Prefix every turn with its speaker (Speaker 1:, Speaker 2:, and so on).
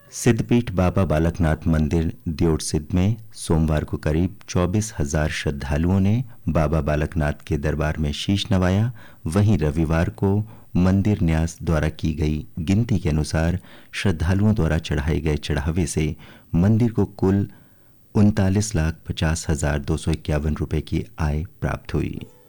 Speaker 1: सिद्धपीठ बाबा बालकनाथ मंदिर दियोटसिद्ध में सोमवार को करीब 24,000 श्रद्धालुओं ने बाबा बालकनाथ के दरबार में शीश नवाया। वहीं रविवार को मंदिर न्यास द्वारा की गई गिनती के अनुसार श्रद्धालुओं द्वारा चढ़ाए गए चढ़ावे से मंदिर को कुल 39,50,251 रुपये की आय प्राप्त हुई।